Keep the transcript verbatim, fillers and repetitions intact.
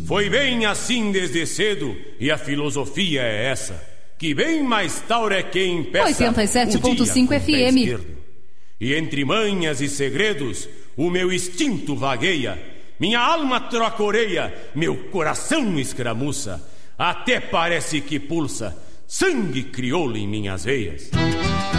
Foi bem assim desde cedo, e a filosofia é essa, que bem mais taura é quem peça oitenta e sete ponto cinco F M. Esquerdo. E entre manhas e segredos, o meu instinto vagueia, minha alma trocoreia, meu coração escramuça, até parece que pulsa sangue crioulo em minhas veias.